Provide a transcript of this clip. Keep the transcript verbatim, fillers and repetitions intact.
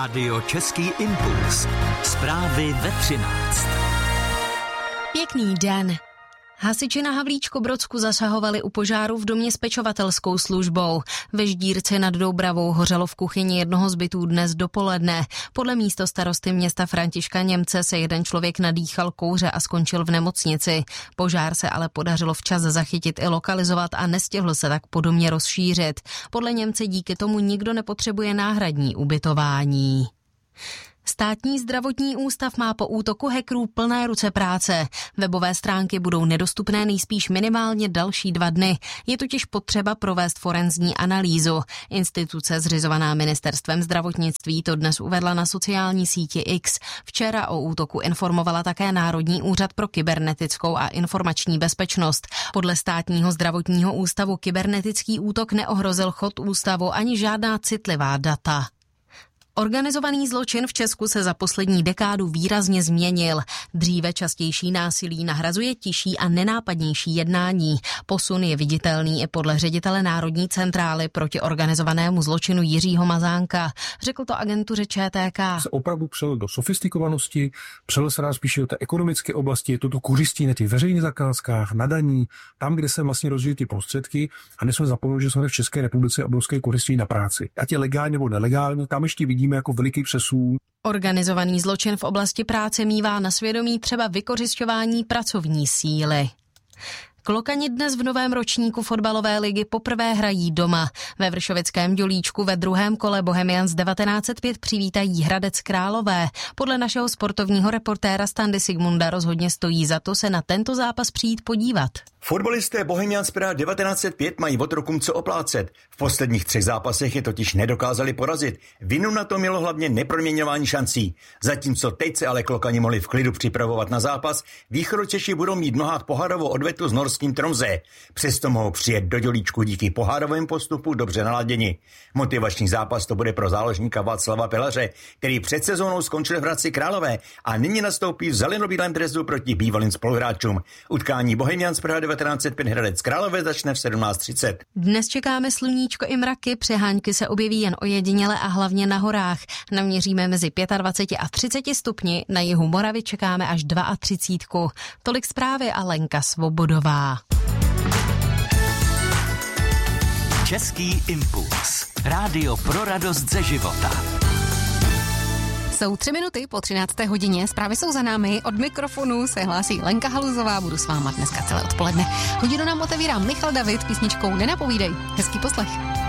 Rádio Český impuls. Zprávy ve třináct. Pěkný den. Hasiči na Havlíčkobrodsku zasahovali u požáru v domě s pečovatelskou službou. Ve Ždírci nad Doubravou hořelo v kuchyni jednoho z bytů dnes dopoledne. Podle místostarosty města Františka Němce se jeden člověk nadýchal kouře a skončil v nemocnici. Požár se ale podařilo včas zachytit i lokalizovat a nestihl se tak po domě rozšířit. Podle Němce díky tomu nikdo nepotřebuje náhradní ubytování. Státní zdravotní ústav má po útoku hackerů plné ruce práce. Webové stránky budou nedostupné nejspíš minimálně další dva dny. Je totiž potřeba provést forenzní analýzu. Instituce zřizovaná ministerstvem zdravotnictví to dnes uvedla na sociální síti X. Včera o útoku informovala také Národní úřad pro kybernetickou a informační bezpečnost. Podle státního zdravotního ústavu kybernetický útok neohrozil chod ústavu ani žádná citlivá data. Organizovaný zločin v Česku se za poslední dekádu výrazně změnil. Dříve častější násilí nahrazuje tišší a nenápadnější jednání. Posun je viditelný i podle ředitele Národní centrály proti organizovanému zločinu Jiřího Mazánka. Řekl to agentuře Č T K. Se opravdu přel do sofistikovanosti, přel se rád spíše do té ekonomické oblasti, je to tu kořistí na těch veřejných zakázkách, na daní, tam, kde se vlastně rozvíjí ty prostředky, a nesmíme zapomenout, že jsme v České republice obrovské kořistí na práci. Ať je legálně nebo nelegálně, tam ještě vidíme jako veliký přesun. Organizovaný zločin v oblasti práce mívá na svědomí třeba vykořisťování pracovní síly. Klokani dnes v novém ročníku fotbalové ligy poprvé hrají doma. Ve Vršovickém Dělíčku ve druhém kole Bohemians devatenáct set pět přivítají Hradec Králové. Podle našeho sportovního reportéra Standy Sigmunda rozhodně stojí za to se na tento zápas přijít podívat. Fotbalisté Bohemians Praha devatenáct set pět mají otrokům co oplácet. V posledních třech zápasech je totiž nedokázali porazit. Vinu na to mělo hlavně neproměňování šancí. Zatímco teď se ale klokani mohli v klidu připravovat na zápas, Východočeši budou mít v nohách pohárovou odvetu s norským Tromsø. Přesto mohou přijet do Dělíčku díky pohárovému postupu dobře naladěni. Motivační zápas to bude pro záložníka Václava Pelaře, který před sezónou skončil v Hradci Králové a nyní nastoupí v zelenobílém dresu proti bývalým spoluhráčům. Utkání Bohemians Praha devatenáct set pět Hradec Králové začne v sedmnáct třicet. Dnes čekáme sluníčko i mraky, přehánky se objeví jen ojediněle a hlavně na horách. Naměříme mezi dvacet pět a třicet stupni, na jihu Moravy čekáme až třicet dva. Tolik zprávy a Lenka Svobodová. Český impuls. Rádio pro radost ze života. Jsou tři minuty po třinácté hodině, zprávy jsou za námi, od mikrofonu se hlásí Lenka Haluzová, budu s váma dneska celé odpoledne. Hodinu nám otevírá Michal David písničkou Nenapovídej. Hezký poslech.